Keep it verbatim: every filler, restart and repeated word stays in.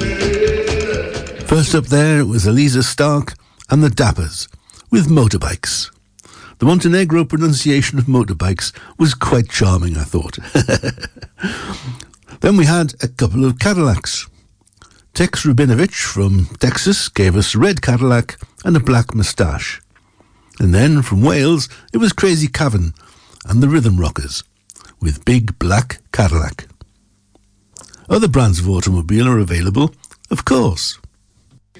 First up there, it was Eliza Stark and the Dappers with Motorbikes. The Montenegro pronunciation of motorbikes was quite charming, I thought. Then we had a couple of Cadillacs. Tex Rubinovich from Texas gave us Red Cadillac and a Black Moustache. And then from Wales, it was Crazy Cavan and the Rhythm Rockers with Big Black Cadillac. Other brands of automobile are available, of course.